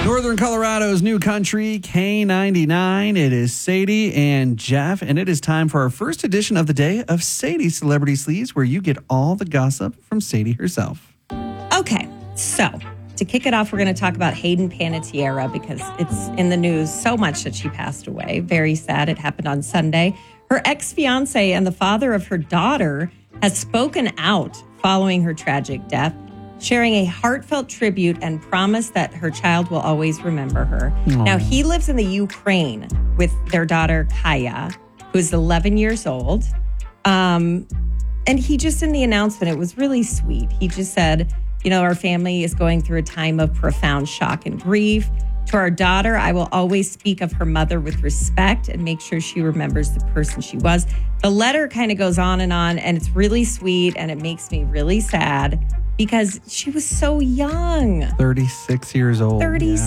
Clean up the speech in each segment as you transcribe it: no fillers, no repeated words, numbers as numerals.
Northern Colorado's new country, K99. It is Sadie and Jeff, and it is time for our first edition of the day of Sadie Celebrity Sleaze, where you get all the gossip from Sadie herself. Okay, so to kick it off, we're going to talk about Hayden Panettiere because it's in the news so much that she passed away. Very sad. It happened on Sunday. Her ex-fiance and the father of her daughter has spoken out following her tragic death, sharing a heartfelt tribute and promise that her child will always remember her. Aww. Now, he lives in the Ukraine with their daughter, Kaya, who's 11 years old. And he just, in the announcement, it was really sweet. He just said, you know, our family is going through a time of profound shock and grief. To our daughter, I will always speak of her mother with respect and make sure she remembers the person she was. The letter kind of goes on, and it's really sweet, and it makes me really sad because she was so young. 36 years old.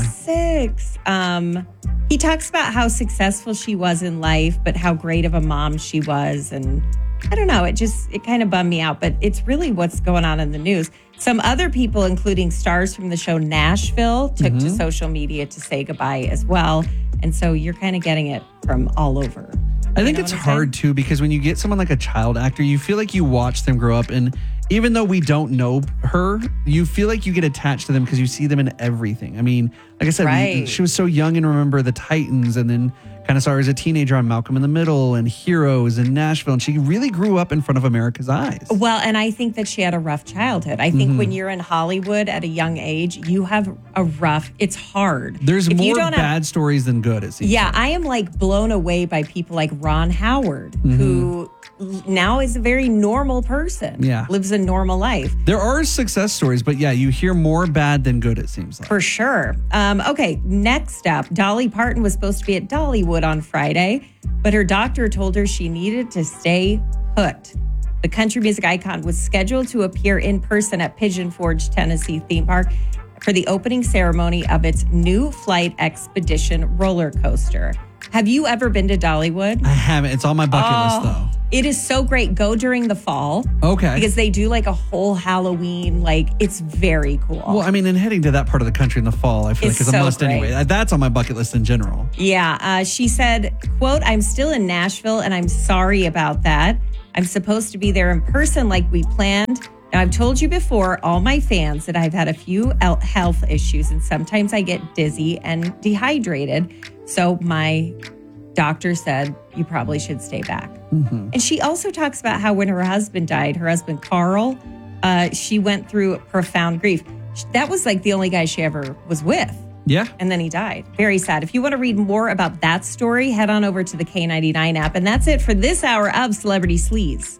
36. Yeah. He talks about how successful she was in life, but how great of a mom she was. And I don't know, it kind of bummed me out, but it's really what's going on in the news. Some other people, including stars from the show Nashville, took to social media to say goodbye as well. And so you're kind of getting it from all over. I think it's hard too, because when you get someone like a child actor, you feel like you watch them grow up, and even though we don't know her, you feel like you get attached to them because you see them in everything. I mean, like I said, she was so young and Remember the Titans, and then kind of saw her as a teenager on Malcolm in the Middle and Heroes and Nashville, and she really grew up in front of America's eyes. Well, and I think that she had a rough childhood. I think when you're in Hollywood at a young age, you have it's hard. There's more bad stories than good, it seems. Yeah, like. I am like blown away by people like Ron Howard, who now is a very normal person. Yeah. Lives a normal life. There are success stories, but yeah, you hear more bad than good, it seems like. For sure. Okay, next up, Dolly Parton was supposed to be at Dollywood on Friday, but her doctor told her she needed to stay put. The country music icon was scheduled to appear in person at Pigeon Forge, Tennessee theme park for the opening ceremony of its new Flight Expedition roller coaster. Have you ever been to Dollywood? I haven't. It's on my bucket list, though. It is so great. Go during the fall. Okay. Because they do like a whole Halloween. Like, it's very cool. Well, I mean, and heading to that part of the country in the fall, I feel like is a must anyway. That's on my bucket list in general. Yeah. She said, quote, "I'm still in Nashville and I'm sorry about that. I'm supposed to be there in person like we planned. Now, I've told you before, all my fans, that I've had a few health issues and sometimes I get dizzy and dehydrated. So my doctor said you probably should stay back." And she also talks about how when her husband died, her husband Carl, she went through profound grief. That was like the only guy she ever was with. Yeah. And then he died. Very sad. If you want to read more about that story, head on over to the K99 app. And that's it for this hour of Celebrity Sleaze.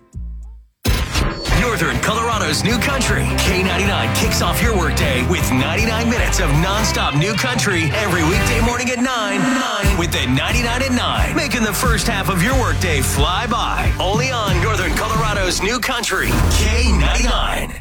Northern Colorado's new country. K99 kicks off your workday with 99 minutes of nonstop new country every weekday morning at 9 with the 99 at 9. Making the first half of your workday fly by. Only on Northern Colorado's new country. K99.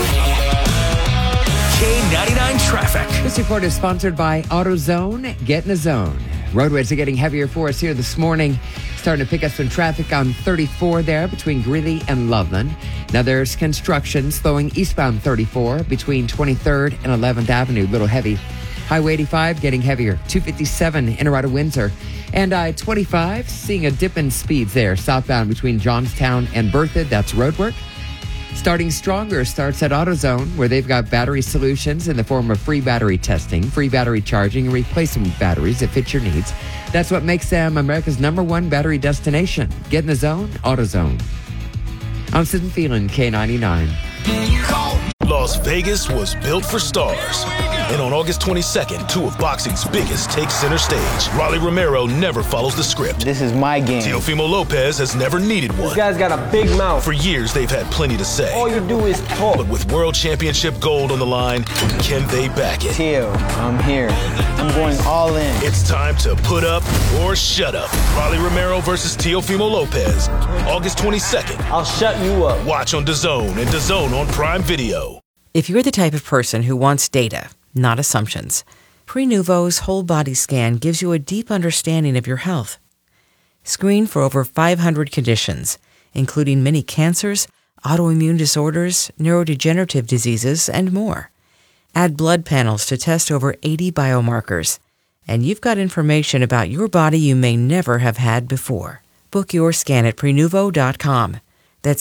K99 traffic. This report is sponsored by AutoZone. Get in the zone. Roadways are getting heavier for us here this morning. Starting to pick up some traffic on 34 there between Greeley and Loveland. Now there's construction slowing eastbound 34 between 23rd and 11th Avenue. A little heavy. Highway 85 getting heavier. 257 in or out of Windsor. And I-25 seeing a dip in speeds there. Southbound between Johnstown and Berthoud. That's roadwork. Starting stronger starts at AutoZone, where they've got battery solutions in the form of free battery testing, free battery charging, and replacement batteries that fit your needs. That's what makes them America's #1 battery destination. Get in the zone, AutoZone. I'm Sid Phelan, K99. Las Vegas was built for stars. And on August 22nd, two of boxing's biggest take center stage. Rolly Romero never follows the script. This is my game. Teofimo Lopez has never needed one. This guy's got a big mouth. For years, they've had plenty to say. All you do is talk. But with World Championship gold on the line, can they back it? Teo, I'm here. I'm going all in. It's time to put up or shut up. Rolly Romero versus Teofimo Lopez. August 22nd. I'll shut you up. Watch on DAZN and DAZN on Prime Video. If you're the type of person who wants data, not assumptions, Prenuvo's whole body scan gives you a deep understanding of your health. Screen for over 500 conditions, including many cancers, autoimmune disorders, neurodegenerative diseases, and more. Add blood panels to test over 80 biomarkers. And you've got information about your body you may never have had before. Book your scan at Prenuvo.com. That's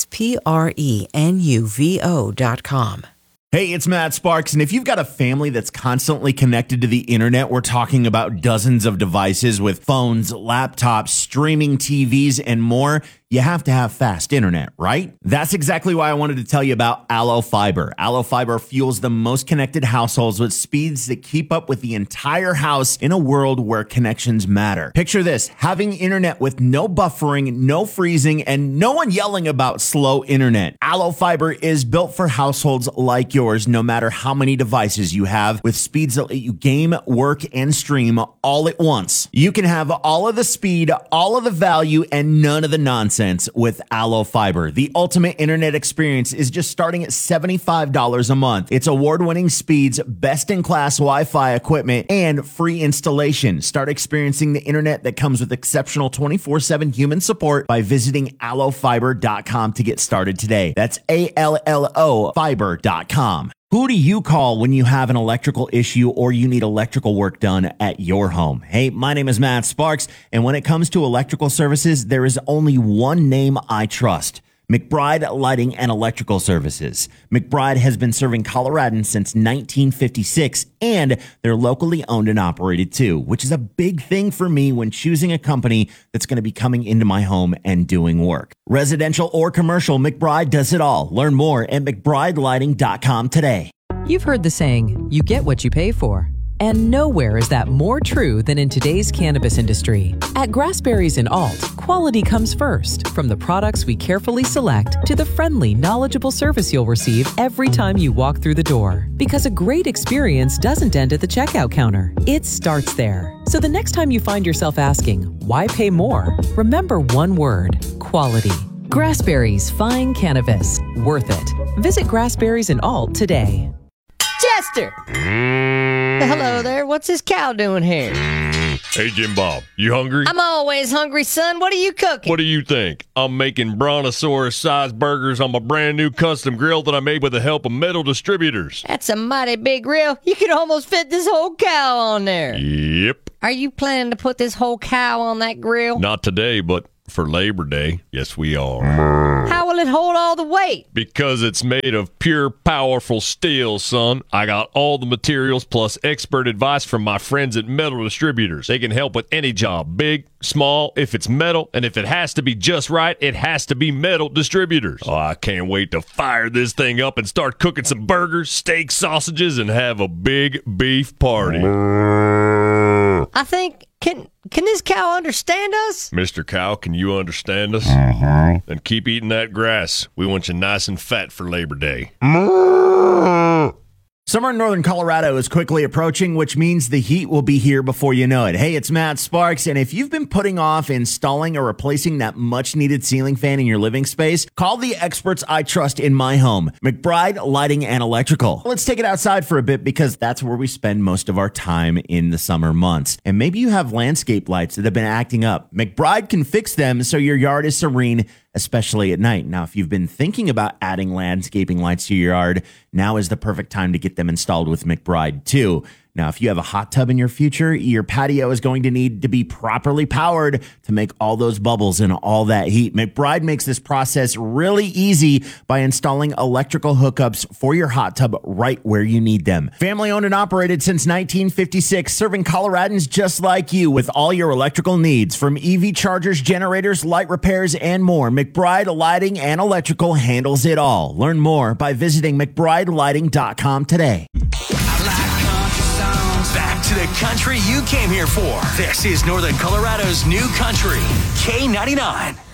Prenuvo.com. Hey, it's Matt Sparks, and if you've got a family that's constantly connected to the internet, we're talking about dozens of devices with phones, laptops, streaming TVs, and more. You have to have fast internet, right? That's exactly why I wanted to tell you about Allo Fiber. Allo Fiber fuels the most connected households with speeds that keep up with the entire house in a world where connections matter. Picture this, having internet with no buffering, no freezing, and no one yelling about slow internet. Allo Fiber is built for households like yours, no matter how many devices you have, with speeds that let you game, work, and stream all at once. You can have all of the speed, all of the value, and none of the nonsense with Allo Fiber. The ultimate internet experience is just starting at $75 a month. It's award-winning speeds, best-in-class Wi-Fi equipment, and free installation. Start experiencing the internet that comes with exceptional 24/7 human support by visiting allofiber.com to get started today. That's ALLO fiber.com. Who do you call when you have an electrical issue or you need electrical work done at your home? Hey, my name is Matt Sparks, and when it comes to electrical services, there is only one name I trust: McBride Lighting and Electrical Services. McBride has been serving Coloradans since 1956, and they're locally owned and operated too, which is a big thing for me when choosing a company that's going to be coming into my home and doing work. Residential or commercial, McBride does it all. Learn more at McBrideLighting.com today. You've heard the saying, you get what you pay for. And nowhere is that more true than in today's cannabis industry. At Grassberries and Alt, quality comes first. From the products we carefully select to the friendly, knowledgeable service you'll receive every time you walk through the door. Because a great experience doesn't end at the checkout counter. It starts there. So the next time you find yourself asking, why pay more? Remember one word: quality. Grassberries Fine Cannabis. Worth it. Visit Grassberries and Alt today. Chester! Hello there. What's this cow doing here? Hey, Jim Bob, you hungry? I'm always hungry, son. What are you cooking? What do you think? I'm making brontosaurus-sized burgers on my brand new custom grill that I made with the help of Metal Distributors. That's a mighty big grill. You could almost fit this whole cow on there. Yep. Are you planning to put this whole cow on that grill? Not today, but for Labor Day, yes we are. How will it hold all the weight? Because it's made of pure, powerful steel, son. I got all the materials plus expert advice from my friends at Metal Distributors. They can help with any job, big, small, if it's metal, and if it has to be just right, it has to be Metal Distributors. Oh, I can't wait to fire this thing up and start cooking some burgers, steak, sausages, and have a big beef party. I think, can this cow understand us? Mr. Cow, can you understand us? Then keep eating that grass. We want you nice and fat for Labor Day. Summer in northern Colorado is quickly approaching, which means the heat will be here before you know it. Hey, it's Matt Sparks, and if you've been putting off installing or replacing that much-needed ceiling fan in your living space, call the experts I trust in my home, McBride Lighting and Electrical. Let's take it outside for a bit because that's where we spend most of our time in the summer months. And maybe you have landscape lights that have been acting up. McBride can fix them so your yard is serene, especially at night. Now, if you've been thinking about adding landscaping lights to your yard, now is the perfect time to get them installed with McBride too. Now, if you have a hot tub in your future, your patio is going to need to be properly powered to make all those bubbles and all that heat. McBride makes this process really easy by installing electrical hookups for your hot tub right where you need them. Family owned and operated since 1956, serving Coloradans just like you with all your electrical needs. From EV chargers, generators, light repairs, and more, McBride Lighting and Electrical handles it all. Learn more by visiting McBrideLighting.com today. Back to the country you came here for. This is Northern Colorado's new country, K99.